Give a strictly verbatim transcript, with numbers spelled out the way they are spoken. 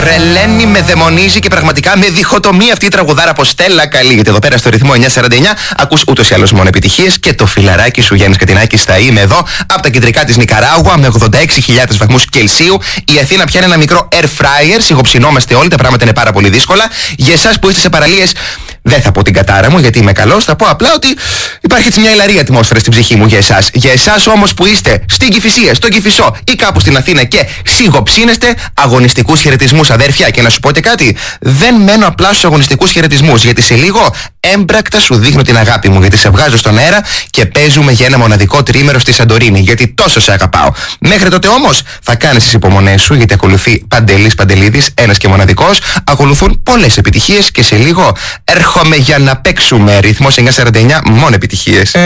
τρελαίνει, με δαιμονίζει και πραγματικά με διχοτομεί αυτή η τραγουδάρα από Στέλλα Καλή. Γιατί εδώ πέρα στο ρυθμό εννιά σαράντα εννιά ακούς ούτως ή άλλως μόνο επιτυχίες και το φιλαράκι σου Γιάννης Κατινάκης θα είμαι εδώ από τα κεντρικά της Νικαράγουα με ογδόντα έξι χιλιάδες βαθμούς Κελσίου. Η Αθήνα πιάνει ένα μικρό air fryer, σιγοψινόμαστε όλοι, τα πράγματα είναι πάρα πολύ δύσκολα. Για εσάς που είστε σε παραλίες, δεν θα πω την κατάρα μου γιατί είμαι καλός, θα πω απλά ότι υπάρχει έτσι μια ηλαρία ατμόσφαιρα στην ψυχή μου για εσάς. Για εσάς όμως που είστε στην Κηφισία, στον Κηφισό ή κάπου στην Αθήνα και σιγοψύνεστε, αγωνιστικούς χαιρετισμούς αδέρφια. Και να σου πω και κάτι, δεν μένω απλά στους αγωνιστικούς χαιρετισμούς, γιατί σε λίγο έμπρακτα σου δείχνω την αγάπη μου, γιατί σε βγάζω στον αέρα και παίζουμε για ένα μοναδικό τρίμερο στη Σαντορίνη, γιατί τόσο σε αγαπάω. Μέχρι τότε όμως θα κάνεις τις υπομονές σου, γιατί ακολουθεί Παντελής Παντελίδης, ένας και μοναδικός. Ακολουθούν πολλές επιτυχίες και σε λίγο έρχομαι για να παίξουμε. Ρυθμός εννιά σαράντα εννιά, μόνο επιτυχίες.